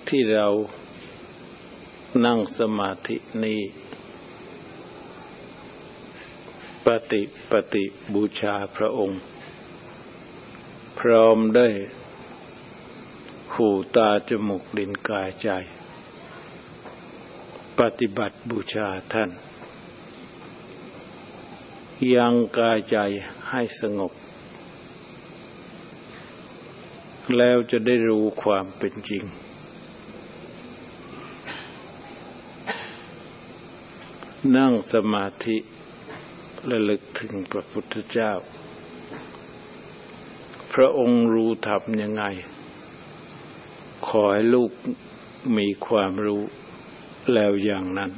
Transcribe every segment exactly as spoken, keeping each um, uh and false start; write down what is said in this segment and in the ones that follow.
ที่เรานั่งสมาธินี้ปฏิปฏิบูชาพระองค์พร้อมได้หูตาจมูกลิ้นกายใจปฏิบัติบูชาท่านยังกายใจให้สงบแล้วจะได้รู้ความเป็นจริงนั่งสมาธิระลึกถึงพระพุทธเจ้าพระองค์รู้ธรรมยังไงขอให้ลูกมีความรู้แล้วอย่างนั้น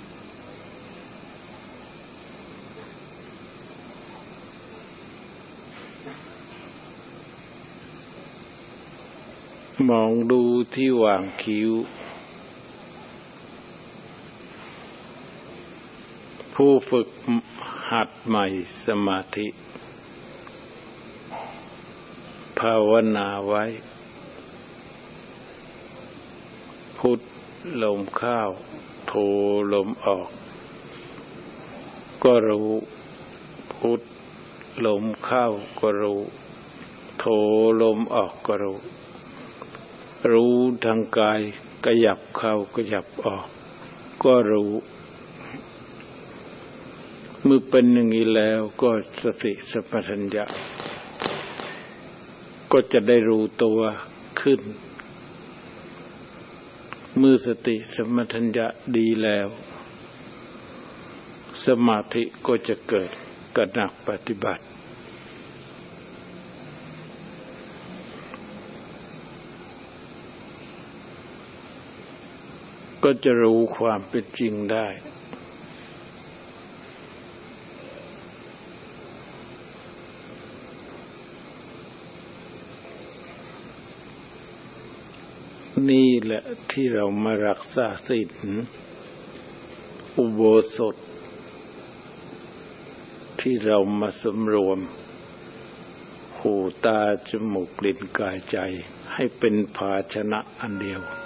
มองดูที่หว่างคิ้วผู้ฝึกหัดใหม่สมาธิภาวนาไว้พุทลมเข้าโทลมออกก็รู้พุทลมเข้าก็รู้โทลมออกก็รู้รู้ทางกายขยับเข้าขยับออกก็รู้เมื่อเป็นอย่างนี้แล้วก็สติสัมปชัญญะก็จะได้รู้ตัวขึ้นเมื่อสติสัมปชัญญะดีแล้วสมาธิก็จะเกิดกระหนักปฏิบัติก็จะรู้ความเป็นจริงได้นี่แหละที่เรามารักษาศีลอุโบสถที่เรามาสำรวมหูตาจมูกลิ้นกายใจให้เป็นภาชนะอันเดียว